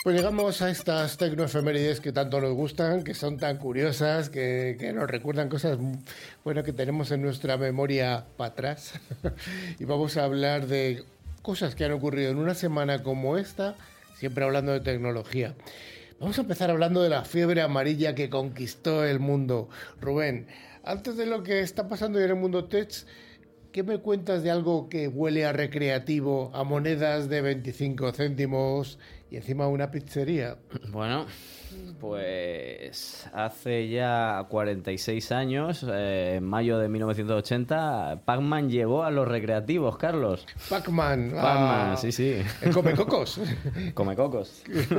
Pues llegamos a estas tecnoefemérides que tanto nos gustan, que son tan curiosas, que nos recuerdan cosas bueno, que tenemos en nuestra memoria para atrás. Y vamos a hablar de cosas que han ocurrido en una semana como esta, siempre hablando de tecnología. Vamos a empezar hablando de la fiebre amarilla que conquistó el mundo. Rubén, antes de lo que está pasando en el mundo tech, ¿qué me cuentas de algo que huele a recreativo, a monedas de 25 céntimos y encima una pizzería? Bueno, pues hace ya 46 años, en mayo de 1980, Pac-Man llegó a los recreativos, Carlos. Pac-Man. Pac-Man, sí. El Comecocos. Comecocos.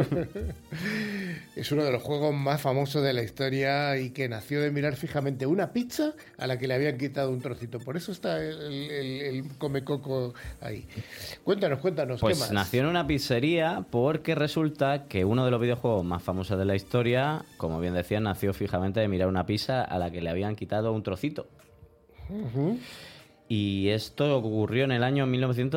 Es uno de los juegos más famosos de la historia y que nació de mirar fijamente una pizza a la que le habían quitado un trocito. Por eso está el Comecoco ahí. Cuéntanos, Pues ¿qué más? nació en una pizzería porque resulta que uno de los videojuegos más famosos de la historia, como bien decía, nació fijamente de mirar una pizza a la que le habían quitado un trocito. Uh-huh. Y esto ocurrió en el año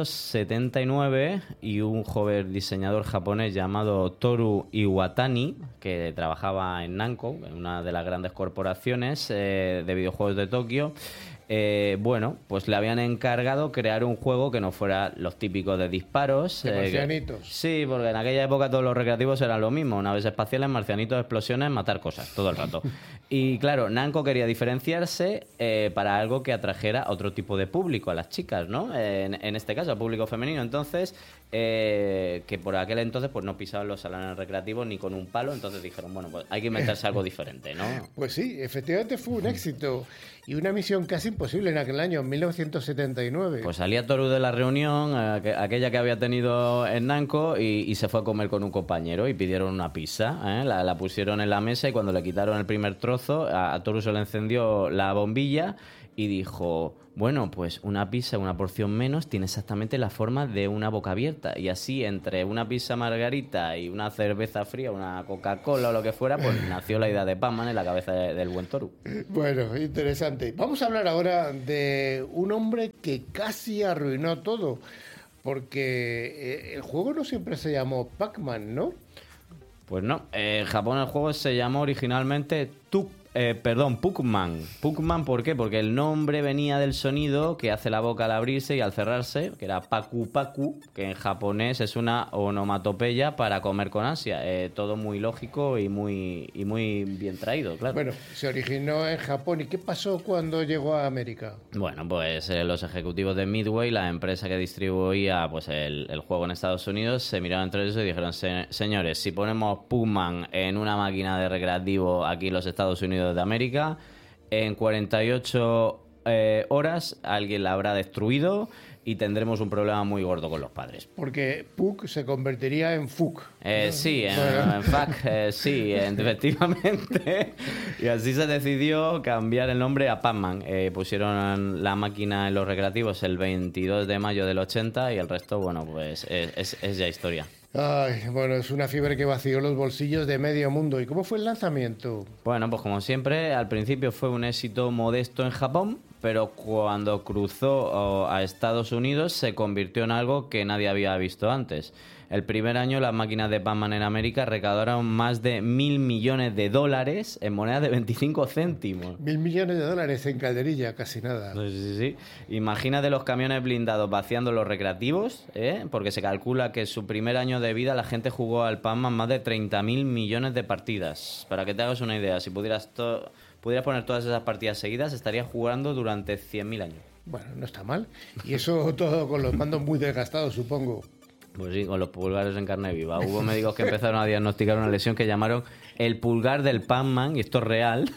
1979 y un joven diseñador japonés llamado Toru Iwatani, que trabajaba en Namco, en una de las grandes corporaciones de videojuegos de Tokio, bueno, pues le habían encargado crear un juego que no fuera los típicos de disparos. De marcianitos. Sí, porque en aquella época todos los recreativos eran lo mismo, naves espaciales, marcianitos, explosiones, matar cosas, todo el rato. Y claro, Namco quería diferenciarse para algo que atrajera a otro tipo de público, a las chicas, ¿no? En este caso, al público femenino. Entonces, que por aquel entonces pues no pisaban los salones recreativos ni con un palo, entonces dijeron, bueno, pues hay que inventarse algo diferente, ¿no? Pues sí, efectivamente fue un éxito y una misión casi imposible en aquel año, en 1979. Pues salía Toru de la reunión, aquella que había tenido en Namco, y se fue a comer con un compañero y pidieron una pizza. La pusieron en la mesa y cuando le quitaron el primer trozo, a Toru se le encendió la bombilla y dijo, bueno, pues una pizza, una porción menos, tiene exactamente la forma de una boca abierta. Y así, entre una pizza margarita y una cerveza fría, una Coca-Cola o lo que fuera, pues nació la idea de Pac-Man en la cabeza del buen Toru. Bueno, interesante. Vamos a hablar ahora de un hombre que casi arruinó todo, porque el juego no siempre se llamó Pac-Man, ¿no? Pues no, en Japón el juego se llamó originalmente Puckman. Puckman, ¿por qué? Porque el nombre venía del sonido que hace la boca al abrirse y al cerrarse, que era paku paku, que en japonés es una onomatopeya para comer con ansia. Todo muy lógico y muy bien traído, claro. Bueno, se originó en Japón. ¿Y qué pasó cuando llegó a América? Bueno, pues los ejecutivos de Midway, la empresa que distribuía pues el juego en Estados Unidos, se miraron entre ellos y dijeron, señores, si ponemos Puckman en una máquina de recreativo aquí en los Estados Unidos de América, en 48 horas alguien la habrá destruido y tendremos un problema muy gordo con los padres. Porque Puck se convertiría en Fuck. Sí, en fact, sí, efectivamente. Y así se decidió cambiar el nombre a Pac-Man. Pusieron la máquina en los recreativos el 22 de mayo del 80 y el resto, bueno, pues es ya historia. Ay, bueno, es una fiebre que vació los bolsillos de medio mundo. ¿Y cómo fue el lanzamiento? Bueno, pues como siempre, al principio fue un éxito modesto en Japón, pero cuando cruzó a Estados Unidos se convirtió en algo que nadie había visto antes. El primer año las máquinas de Pac-Man en América recaudaron más de $1.000 millones en moneda de 25 céntimos. $1.000 millones en calderilla, casi nada. Sí. Imagínate los camiones blindados vaciando los recreativos, porque se calcula que en su primer año de vida la gente jugó al Pac-Man más de 30.000 millones de partidas. Para que te hagas una idea, si pudieras poner todas esas partidas seguidas, estarías jugando durante 100.000 años. Bueno, no está mal. Y eso todo con los mandos muy desgastados, supongo. Pues sí, con los pulgares en carne viva. Hubo médicos que empezaron a diagnosticar una lesión que llamaron el pulgar del Pac-Man, y esto es real,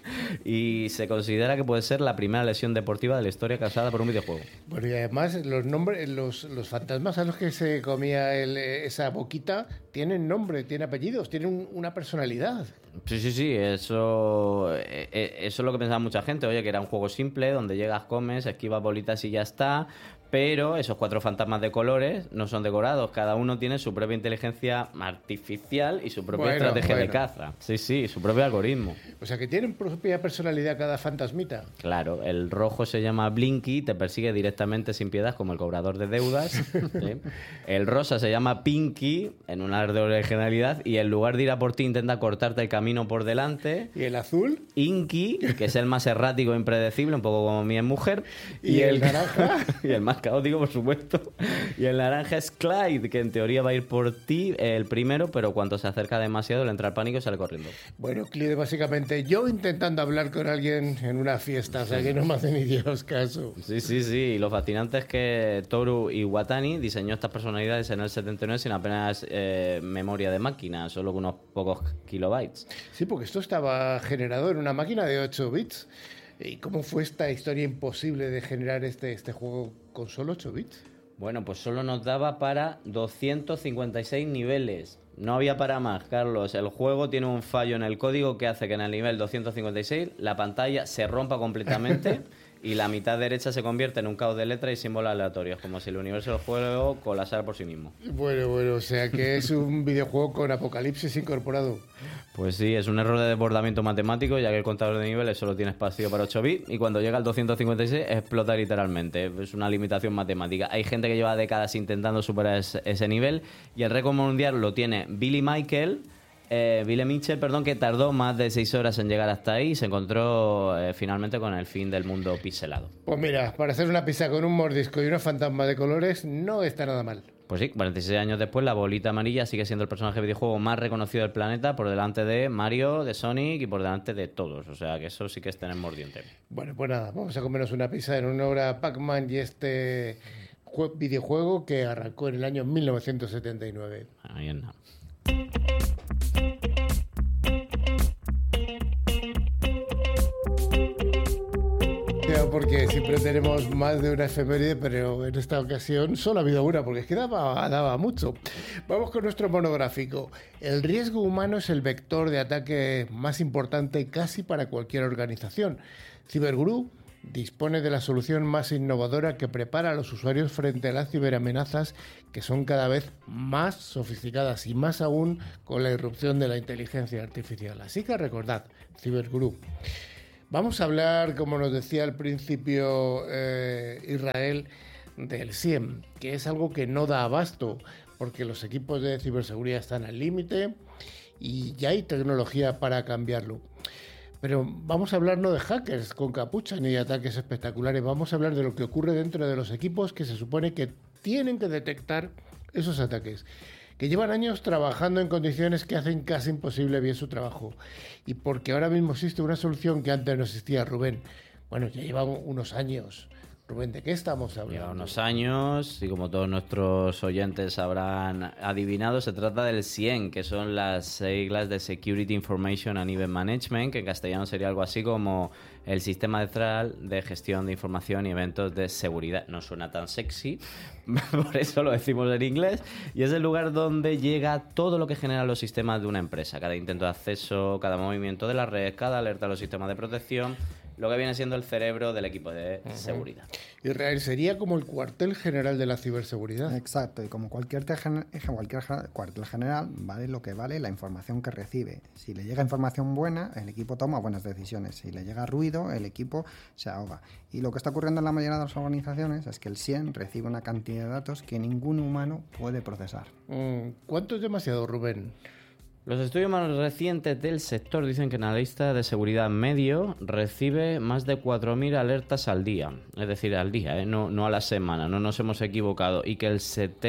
y se considera que puede ser la primera lesión deportiva de la historia causada por un videojuego. Bueno, y además los nombres, los fantasmas a los que se comía esa boquita tienen nombre, tienen apellidos, tienen una personalidad. Sí, eso es lo que pensaba mucha gente. Oye, que era un juego simple, donde llegas, comes, esquivas bolitas y ya está. Pero esos 4 fantasmas de colores no son decorados. Cada uno tiene su propia inteligencia artificial y su propia estrategia de caza. Sí, su propio algoritmo. O sea, que tienen propia personalidad cada fantasmita. Claro, el rojo se llama Blinky, te persigue directamente sin piedad como el cobrador de deudas. ¿Sí? El rosa se llama Pinky, en un ar de originalidad, y en lugar de ir a por ti intenta cortarte el camino por delante. ¿Y el azul? Inky, que es el más errático e impredecible, un poco como mi mujer. ¿Y el naranja? Y el más caótico, por supuesto. Y el naranja es Clyde, que en teoría va a ir por ti el primero, pero cuando se acerca demasiado le entra el pánico y sale corriendo. Bueno, Clyde, básicamente yo intentando hablar con alguien en una fiesta, o sea que no me hace ni Dios caso. Sí. Y lo fascinante es que Toru Iwatani diseñó estas personalidades en el 79 sin apenas memoria de máquina, solo con unos pocos kilobytes. Sí, porque esto estaba generado en una máquina de 8 bits. ¿Y cómo fue esta historia imposible de generar este juego con solo 8 bits? Bueno, pues solo nos daba para 256 niveles. No había para más, Carlos. El juego tiene un fallo en el código que hace que en el nivel 256 la pantalla se rompa completamente y la mitad derecha se convierte en un caos de letras y símbolos aleatorios, como si el universo del juego colapsara por sí mismo. Bueno, o sea que es un videojuego con apocalipsis incorporado. Pues sí, es un error de desbordamiento matemático, ya que el contador de niveles solo tiene espacio para 8 bits y cuando llega al 256 explota literalmente. Es una limitación matemática. Hay gente que lleva décadas intentando superar ese nivel y el récord mundial lo tiene Billy Mitchell, que tardó más de 6 horas en llegar hasta ahí y se encontró finalmente con el fin del mundo pixelado. Pues mira, para hacer una pizza con un mordisco y una fantasma de colores no está nada mal. Pues sí, 46 años después, la bolita amarilla sigue siendo el personaje de videojuego más reconocido del planeta, por delante de Mario, de Sonic y por delante de todos. O sea, que eso sí que es tener mordiente. Bueno, pues nada, vamos a comernos una pizza en honor a Pac-Man y este videojuego que arrancó en el año 1979. Ahí es nada. Porque siempre tenemos más de una efeméride, pero en esta ocasión solo ha habido una, porque es que daba mucho. Vamos con nuestro monográfico. El riesgo humano es el vector de ataque más importante casi para cualquier organización. Cyberguru dispone de la solución más innovadora que prepara a los usuarios frente a las ciberamenazas que son cada vez más sofisticadas y más aún con la irrupción de la inteligencia artificial. Así que recordad, Cyberguru. Vamos a hablar, como nos decía al principio Israel, del SIEM, que es algo que no da abasto, porque los equipos de ciberseguridad están al límite y ya hay tecnología para cambiarlo. Pero vamos a hablar no de hackers con capucha ni de ataques espectaculares, vamos a hablar de lo que ocurre dentro de los equipos que se supone que tienen que detectar esos ataques, que llevan años trabajando en condiciones que hacen casi imposible bien su trabajo. Y porque ahora mismo existe una solución que antes no existía, Rubén. Bueno, ya lleva unos años. Rubén, ¿de qué estamos hablando? Lleva unos años y como todos nuestros oyentes habrán adivinado, se trata del SIEM, que son las siglas de Security Information and Event Management, que en castellano sería algo así como el Sistema Central de Gestión de Información y Eventos de Seguridad. No suena tan sexy, por eso lo decimos en inglés, y es el lugar donde llega todo lo que generan los sistemas de una empresa, cada intento de acceso, cada movimiento de la red, cada alerta a los sistemas de protección, lo que viene siendo el cerebro del equipo de seguridad. Israel sería como el cuartel general de la ciberseguridad. Exacto, y como cualquier cuartel general, vale lo que vale la información que recibe. Si le llega información buena, el equipo toma buenas decisiones. Si le llega ruido, el equipo se ahoga. Y lo que está ocurriendo en la mayoría de las organizaciones es que el SIEM recibe una cantidad de datos que ningún humano puede procesar. ¿Cuánto es demasiado, Rubén? Los estudios más recientes del sector dicen que en la lista de seguridad medio recibe más de 4.000 alertas al día. Es decir, al día, no a la semana, no nos hemos equivocado. Y que el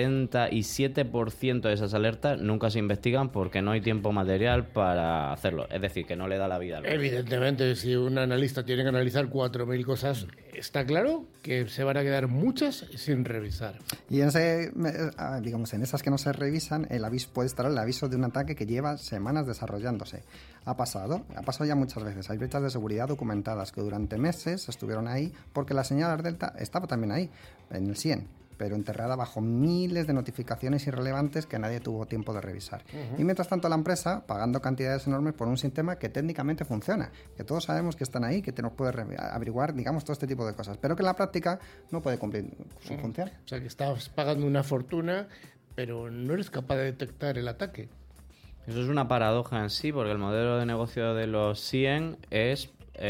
77% de esas alertas nunca se investigan porque no hay tiempo material para hacerlo. Es decir, que no le da la vida al otro. Evidentemente, si un analista tiene que analizar 4.000 cosas, está claro que se van a quedar muchas sin revisar. Y en esas que no se revisan, el aviso puede estar el aviso de un ataque que lleva semanas desarrollándose. Ha pasado ya muchas veces. Hay brechas de seguridad documentadas que durante meses estuvieron ahí porque la señal delta estaba también ahí, en el SIEM. pero enterrada bajo miles de notificaciones irrelevantes que nadie tuvo tiempo de revisar. Y mientras tanto la empresa pagando cantidades enormes por un sistema que técnicamente funciona, que todos sabemos que están ahí, que te nos puede averiguar, digamos, todo este tipo de cosas, pero que en la práctica no puede cumplir su función. O sea, que estás pagando una fortuna, pero no eres capaz de detectar el ataque. Eso es una paradoja en sí, porque el modelo de negocio de los SIEM es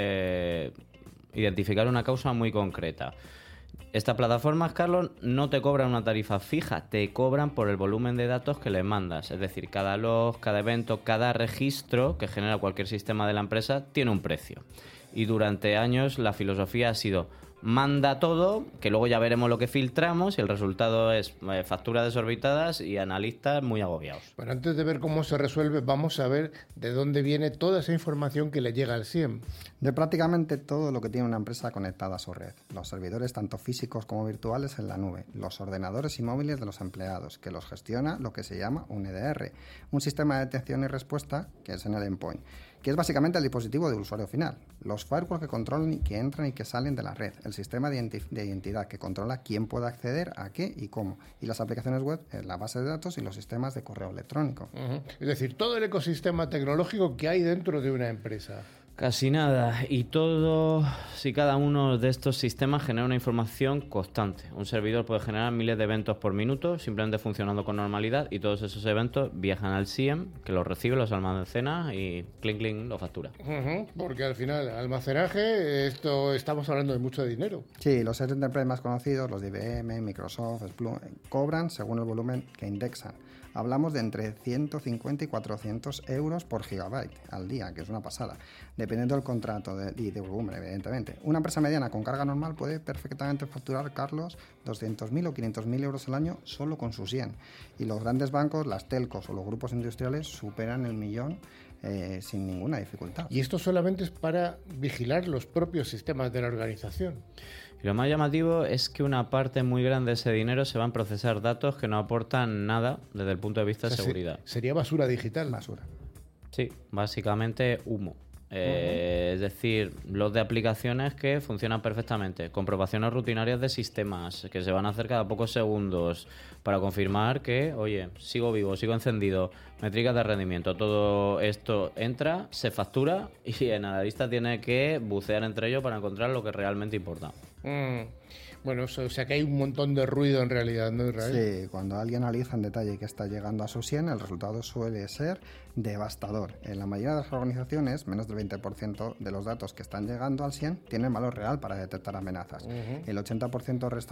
identificar una causa muy concreta. Estas plataformas, Carlos, no te cobran una tarifa fija, te cobran por el volumen de datos que les mandas. Es decir, cada log, cada evento, cada registro que genera cualquier sistema de la empresa tiene un precio. Y durante años la filosofía ha sido: manda todo, que luego ya veremos lo que filtramos, y el resultado es facturas desorbitadas y analistas muy agobiados. Bueno, antes de ver cómo se resuelve, vamos a ver de dónde viene toda esa información que le llega al SIEM. De prácticamente todo lo que tiene una empresa conectada a su red. Los servidores tanto físicos como virtuales en la nube. Los ordenadores y móviles de los empleados, que los gestiona lo que se llama un EDR, un sistema de detección y respuesta que es en el endpoint, que es básicamente el dispositivo del usuario final. Los firewalls que controlan y que entran y que salen de la red. El sistema de identidad que controla quién puede acceder a qué y cómo. Y las aplicaciones web, la base de datos y los sistemas de correo electrónico. Es decir, todo el ecosistema tecnológico que hay dentro de una empresa. Casi nada. Y todos y cada uno de estos sistemas genera una información constante. Un servidor puede generar miles de eventos por minuto, simplemente funcionando con normalidad, y todos esos eventos viajan al SIEM, que los recibe, los almacena y clink clink lo factura. Porque al final, almacenaje, esto estamos hablando de mucho dinero. Sí, los enterprise más conocidos, los de IBM, Microsoft, Splunk, cobran según el volumen que indexan. Hablamos de entre 150 y 400 euros por gigabyte al día, que es una pasada, dependiendo del contrato y de volumen, evidentemente. Una empresa mediana con carga normal puede perfectamente facturar, Carlos, 200.000 o 500.000 euros al año solo con sus 100. Y los grandes bancos, las telcos o los grupos industriales superan el millón sin ninguna dificultad. Y esto solamente es para vigilar los propios sistemas de la organización. Y lo más llamativo es que una parte muy grande de ese dinero se va a procesar datos que no aportan nada desde el punto de vista de seguridad. Sería basura digital. Basura. Sí, básicamente humo. Es decir, los de aplicaciones que funcionan perfectamente, comprobaciones rutinarias de sistemas que se van a hacer cada pocos segundos para confirmar que, oye, sigo vivo, sigo encendido, métricas de rendimiento, todo esto entra, se factura y el analista tiene que bucear entre ellos para encontrar lo que realmente importa. Bueno, o sea que hay un montón de ruido en realidad, ¿no, Israel? Sí, cuando alguien analiza en detalle qué está llegando a su SIEM, el resultado suele ser devastador. En la mayoría de las organizaciones, menos del 20% de los datos que están llegando al SIEM tienen valor real para detectar amenazas. El 80% restante